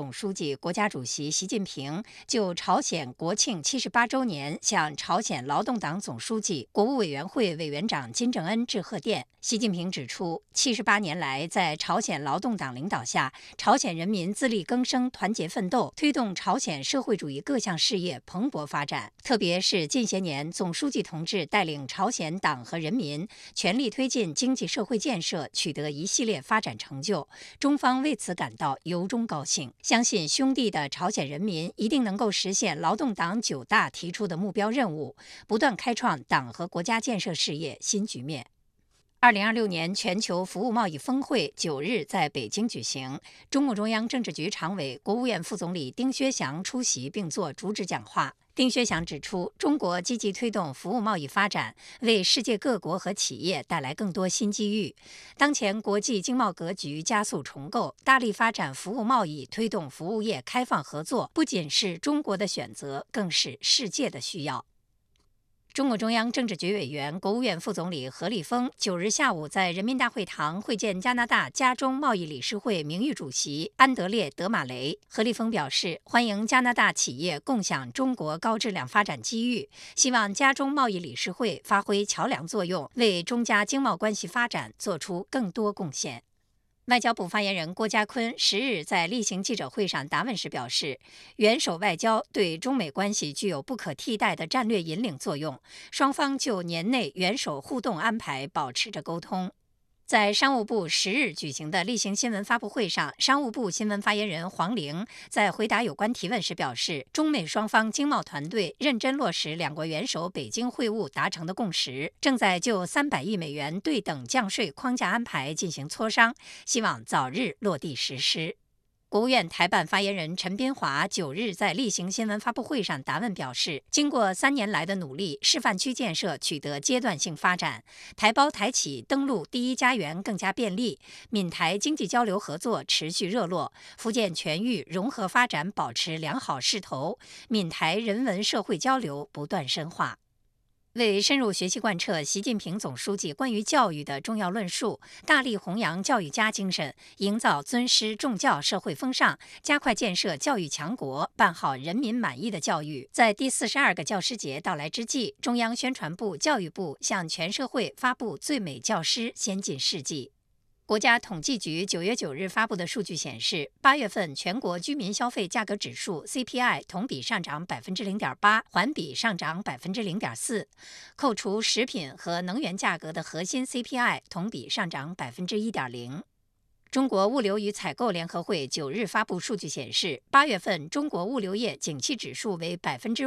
总书记、国家主席习近平就朝鲜国庆78周年向朝鲜劳动党总书记、国务委员会委员长金正恩致贺电。习近平指出，78年来，在朝鲜劳动党领导下，朝鲜人民自力更生、团结奋斗，推动朝鲜社会主义各项事业蓬勃发展。特别是近些年，总书记同志带领朝鲜党和人民全力推进经济社会建设，取得一系列发展成就，中方为此感到由衷高兴，相信兄弟的朝鲜人民一定能够实现劳动党9大提出的目标任务，不断开创党和国家建设事业新局面。2026年全球服务贸易峰会9日在北京举行，中共中央政治局常委、国务院副总理丁薛祥出席并作主旨讲话。丁薛祥指出，中国积极推动服务贸易发展，为世界各国和企业带来更多新机遇。当前国际经贸格局加速重构，大力发展服务贸易，推动服务业开放合作，不仅是中国的选择，更是世界的需要。中共中央政治局委员、国务院副总理何立峰9日下午在人民大会堂会见加拿大加中贸易理事会名誉主席安德烈·德马雷。何立峰表示，欢迎加拿大企业共享中国高质量发展机遇，希望加中贸易理事会发挥桥梁作用，为中加经贸关系发展做出更多贡献。外交部发言人郭家坤10日在例行记者会上答问时表示，元首外交对中美关系具有不可替代的战略引领作用，双方就年内元首互动安排保持着沟通。在商务部10日举行的例行新闻发布会上，商务部新闻发言人黄玲在回答有关提问时表示，中美双方经贸团队认真落实两国元首北京会晤达成的共识，正在就300亿美元对等降税框架安排进行磋商，希望早日落地实施。国务院台办发言人陈斌华9日在例行新闻发布会上答问表示，经过3年来的努力，示范区建设取得阶段性发展，台胞台企登陆第一家园更加便利，闽台经济交流合作持续热络，福建全域融合发展保持良好势头，闽台人文社会交流不断深化。为深入学习贯彻习近平总书记关于教育的重要论述，大力弘扬教育家精神，营造尊师重教社会风尚，加快建设教育强国，办好人民满意的教育。在第42个教师节到来之际，中央宣传部、教育部向全社会发布最美教师先进事迹。国家统计局9月9日发布的数据显示，8月份全国居民消费价格指数 CPI 同比上涨 0.8%， 环比上涨 0.4%， 扣除食品和能源价格的核心 CPI 同比上涨 1.0%。中国物流与采购联合会9日发布数据显示，8月份中国物流业景气指数为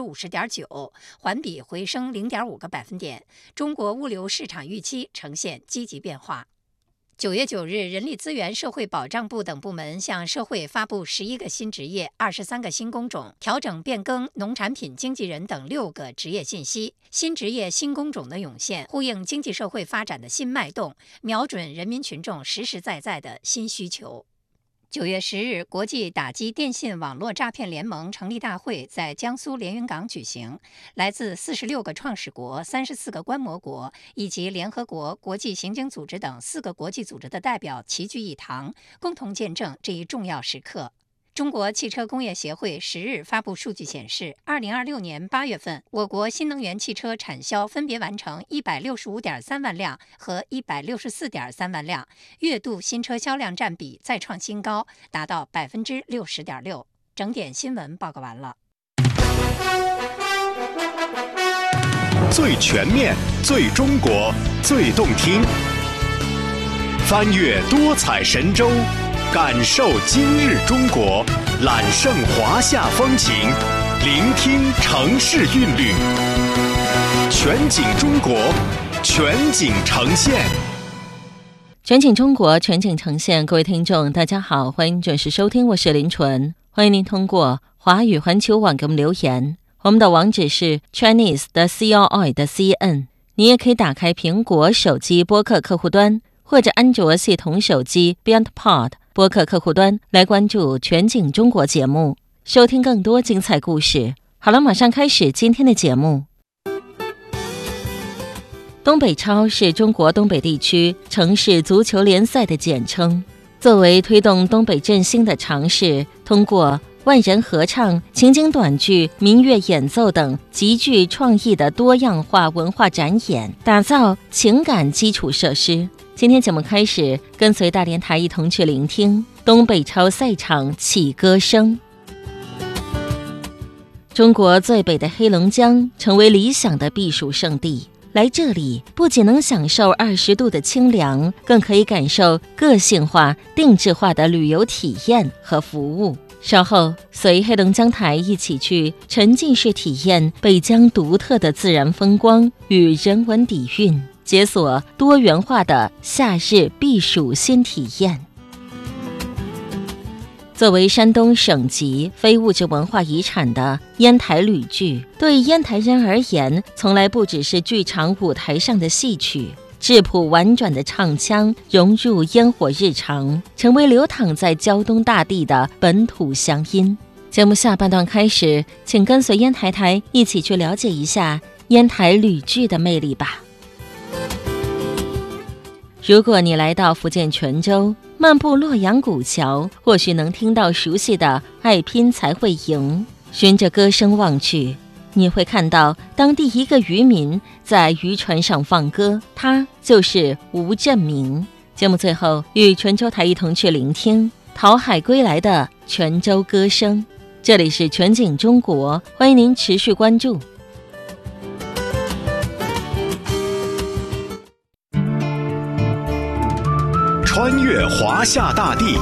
50.9%， 环比回升 0.5个百分点，中国物流市场预期呈现积极变化。9月9日，人力资源社会保障部等部门向社会发布11个新职业、23个新工种，调整变更农产品经纪人等6个职业信息。新职业、新工种的涌现，呼应经济社会发展的新脉动，瞄准人民群众实实在在的新需求。9月10日，国际打击电信网络诈骗联盟成立大会在江苏连云港举行，来自46个创始国、34个观摩国以及联合国、国际刑警组织等4个国际组织的代表齐聚一堂，共同见证这一重要时刻。中国汽车工业协会10日发布数据显示，2026年8月份，我国新能源汽车产销分别完成165.3万辆和164.3万辆，月度新车销量占比再创新高，达到 60.6%。整点新闻报告完了。 最全面、最中国、最动听，翻越多彩神州，感受今日中国，揽胜华夏风情，聆听城市韵律，全景中国，全景呈现。 全景中国，全景呈现。各位听众大家好，欢迎准时收听，我是林纯。欢迎您通过华语环球网给我们留言，我们的网址是 Chinese 的 CRI 的 CN。 你也可以打开苹果手机播客客户端，或者安卓系统手机 BeyondPod 播客客户端来关注全景中国节目，收听更多精彩故事。好了，马上开始今天的节目。东北超是中国东北地区城市足球联赛的简称， 作为推动东北振兴的尝试，通过万人合唱、情景短剧、民乐演奏等极具创意的多样化文化展演，打造情感基础设施。今天节目开始，跟随大连台一同去聆听东北超赛场起歌声。中国最北的黑龙江成为理想的避暑胜地，来这里不仅能享受20度的清凉，更可以感受个性化、定制化的旅游体验和服务。稍后随黑龙江台一起去沉浸式体验北疆独特的自然风光与人文底蕴，解锁多元化的夏日避暑新体验。作为山东省级非物质文化遗产的烟台吕剧，对烟台人而言，从来不只是剧场舞台上的戏曲，质朴婉转的唱腔融入烟火日常，成为流淌在胶东大地的本土乡音。节目下半段开始，请跟随烟台台一起去了解一下烟台吕剧的魅力吧。如果你来到福建泉州，漫步洛阳古桥，或许能听到熟悉的爱拼才会赢。循着歌声望去，你会看到当地一个渔民在渔船上放歌，他就是吴振明。节目最后，与泉州台一同去聆听讨海归来的泉州歌声。这里是全景中国，欢迎您持续关注。 穿越华夏大地，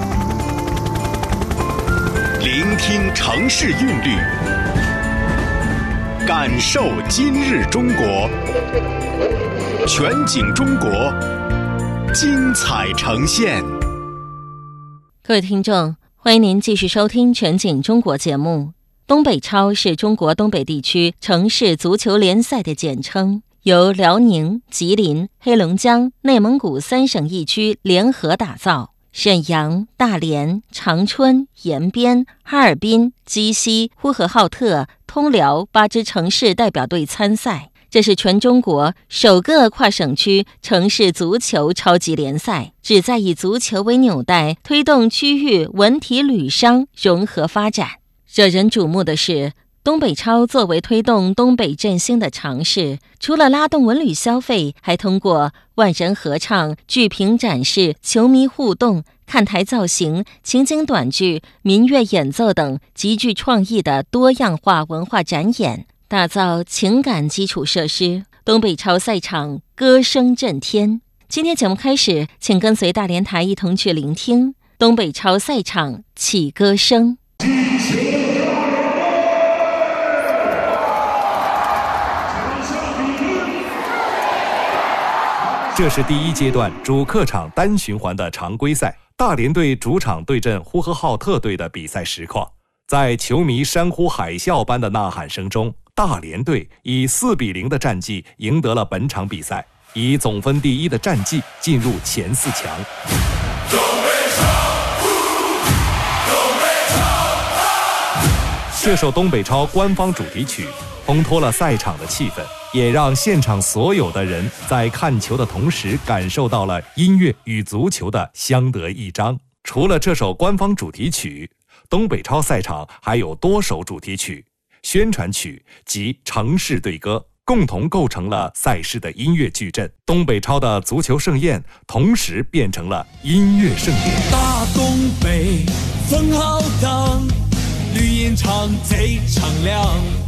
聆听城市韵律，感受今日中国。全景中国，精彩呈现。 各位听众，欢迎您继续收听全景中国节目。东北超是中国东北地区城市足球联赛的简称，由辽宁、吉林、黑龙江、内蒙古3省1区联合打造。沈阳、大连、长春、延边、哈尔滨、鸡西、呼和浩特、通辽8支城市代表队参赛。这是全中国首个跨省区城市足球超级联赛，旨在以足球为纽带，推动区域文体旅商融合发展。惹人瞩目的是，东北超作为推动东北振兴的尝试，除了拉动文旅消费，还通过万人合唱、剧评展示、球迷互动、看台造型、情景短剧、民乐演奏等极具创意的多样化文化展演，打造情感基础设施。东北超赛场歌声震天。今天节目开始，请跟随大连台一同去聆听东北超赛场起歌声。 这是第1阶段主客场单循环的常规赛，大连队主场对阵呼和浩特队的比赛实况。在球迷山呼海啸般的呐喊声中，大连队以4-0的战绩赢得了本场比赛，以总分第1的战绩进入前4强。这首东北超官方主题曲烘托了赛场的气氛，也让现场所有的人在看球的同时感受到了音乐与足球的相得益彰。除了这首官方主题曲，东北超赛场还有多首主题曲、宣传曲及城市队歌，共同构成了赛事的音乐矩阵。东北超的足球盛宴同时变成了音乐盛典。 大东北风浩荡，绿茵场贼敞亮，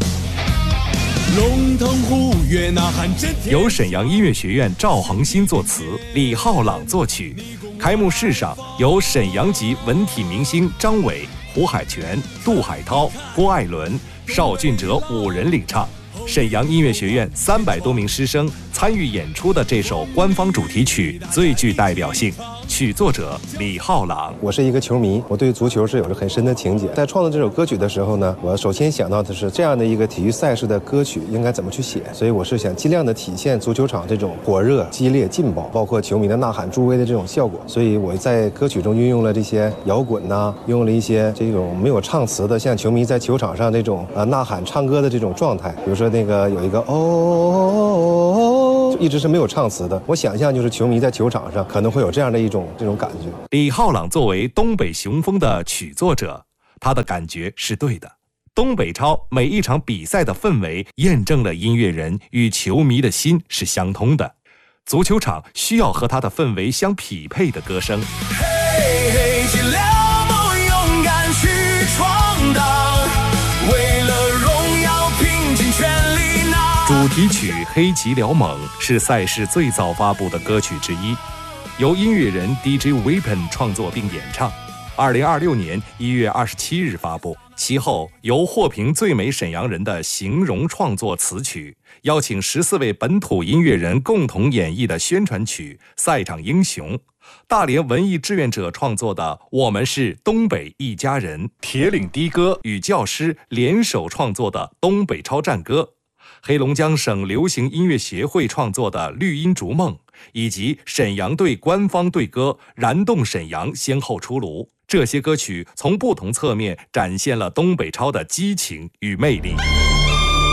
龙腾虎跃呐喊震天。 由沈阳音乐学院赵恒新作词，李浩朗作曲。开幕式上，由沈阳籍文体明星张伟、胡海泉、杜海涛、郭艾伦、邵俊哲5人领唱。沈阳音乐学院300多名师生参与演出的这首官方主题曲最具代表性。曲作者李浩朗。 我是一个球迷，我对足球是有着很深的情结。在创作这首歌曲的时候呢，我首先想到的是这样的一个体育赛事的歌曲应该怎么去写，所以我是想尽量的体现足球场这种火热、激烈、劲爆，包括球迷的呐喊助威的这种效果。所以我在歌曲中运用了这些摇滚呐，运用了一些这种没有唱词的，像球迷在球场上这种呐喊唱歌的这种状态。比如说那个有一个哦， 一直是没有唱词的。我想象就是球迷在球场上可能会有这样的这种感觉。 李浩朗作为东北雄风的曲作者，他的感觉是对的。东北超每一场比赛的氛围验证了音乐人与球迷的心是相通的。足球场需要和他的氛围相匹配的歌声。 嘿嘿，尽量不勇敢去闯荡，为了荣耀拼尽全力拿。 主题曲《黑吉辽猛》是赛事最早发布的歌曲之一，由音乐人 DJ Weapon 创作并演唱。2026年1月27日发布，其后由获评最美沈阳人的邢荣创作词曲，邀请14位本土音乐人共同演绎的宣传曲《赛场英雄》，大连文艺志愿者创作的《我们是东北一家人》，铁岭的哥与教师联手创作的《东北超战歌》，黑龙江省流行音乐协会创作的《绿茵逐梦》，以及沈阳队官方队歌《燃动沈阳》先后出炉。这些歌曲从不同侧面展现了东北超的激情与魅力。